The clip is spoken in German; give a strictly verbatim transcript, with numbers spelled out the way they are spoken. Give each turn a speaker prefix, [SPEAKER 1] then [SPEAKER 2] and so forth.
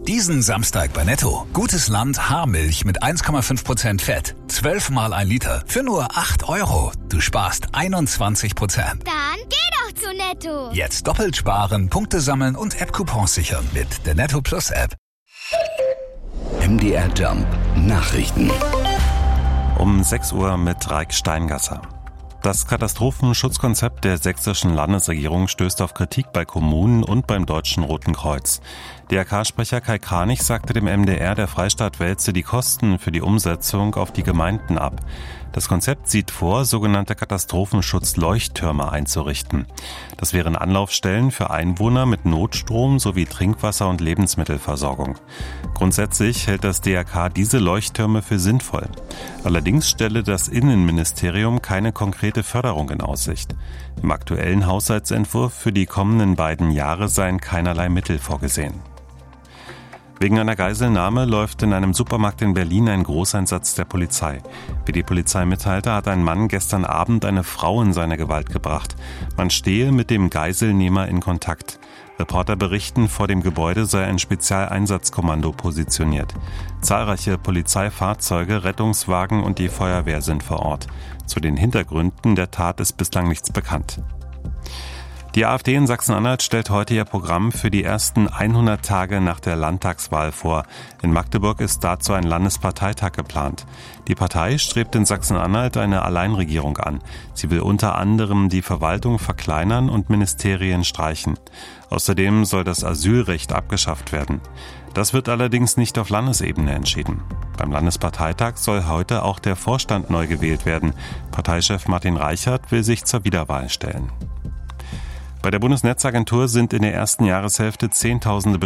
[SPEAKER 1] Diesen Samstag bei Netto. Gutes Land Haarmilch mit eins Komma fünf Prozent Fett. zwölf mal ein Liter für nur acht Euro. Du sparst einundzwanzig Prozent.
[SPEAKER 2] Dann geh doch zu Netto.
[SPEAKER 1] Jetzt doppelt sparen, Punkte sammeln und App-Coupons sichern mit der Netto Plus App.
[SPEAKER 3] M D R Jump Nachrichten.
[SPEAKER 4] Um sechs Uhr mit Raik Steingasser. Das Katastrophenschutzkonzept der sächsischen Landesregierung stößt auf Kritik bei Kommunen und beim Deutschen Roten Kreuz. D R K-Sprecher Kai Kranich sagte dem M D R, der Freistaat wälze die Kosten für die Umsetzung auf die Gemeinden ab. Das Konzept sieht vor, sogenannte Katastrophenschutz-Leuchttürme einzurichten. Das wären Anlaufstellen für Einwohner mit Notstrom sowie Trinkwasser- und Lebensmittelversorgung. Grundsätzlich hält das D R K diese Leuchttürme für sinnvoll. Allerdings stelle das Innenministerium keine konkrete Förderung in Aussicht. Im aktuellen Haushaltsentwurf für die kommenden beiden Jahre seien keinerlei Mittel vorgesehen. Wegen einer Geiselnahme läuft in einem Supermarkt in Berlin ein Großeinsatz der Polizei. Wie die Polizei mitteilte, hat ein Mann gestern Abend eine Frau in seine Gewalt gebracht. Man stehe mit dem Geiselnehmer in Kontakt. Reporter berichten, vor dem Gebäude sei ein Spezialeinsatzkommando positioniert. Zahlreiche Polizeifahrzeuge, Rettungswagen und die Feuerwehr sind vor Ort. Zu den Hintergründen der Tat ist bislang nichts bekannt. Die AfD in Sachsen-Anhalt stellt heute ihr Programm für die ersten hundert Tage nach der Landtagswahl vor. In Magdeburg ist dazu ein Landesparteitag geplant. Die Partei strebt in Sachsen-Anhalt eine Alleinregierung an. Sie will unter anderem die Verwaltung verkleinern und Ministerien streichen. Außerdem soll das Asylrecht abgeschafft werden. Das wird allerdings nicht auf Landesebene entschieden. Beim Landesparteitag soll heute auch der Vorstand neu gewählt werden. Parteichef Martin Reichert will sich zur Wiederwahl stellen. Bei der Bundesnetzagentur sind in der ersten Jahreshälfte Zehntausende